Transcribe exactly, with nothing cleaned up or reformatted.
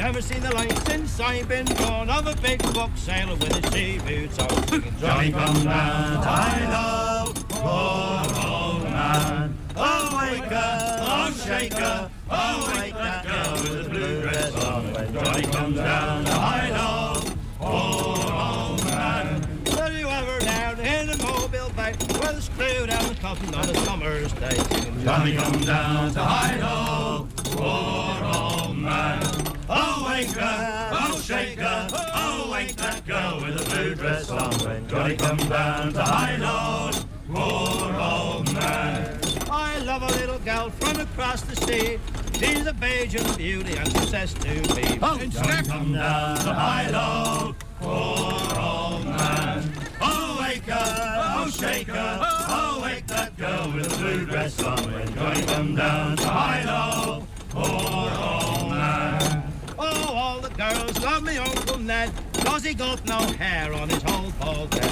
Never seen the like since I've been born of a big book sailor with his sea boots on. Johnny come down to high-low, poor old man. Oh, wake her, oh, shake her, oh, wake that girl with the blue dress on. When Johnny comes down to high-low, poor old man. Were you ever down in a Mobile Bay where the screw down the cotton on a summer's day? Johnny comes down to high-low, poor old man. Oh, wake her, oh, shake her, oh, wake that girl with the blue dress on. When Johnny comes down to high-low, poor old man. I love a little gal from across the sea. She's a Bajan beauty and she says to me, Oh, Johnny come down to high-low, poor old man. Oh, wake her, oh, shake her, oh, wake that girl with the blue dress on. When Johnny come down to high-low, poor old man. oh, all the girls love me Uncle Ned, 'cause he got no hair on his whole bald head.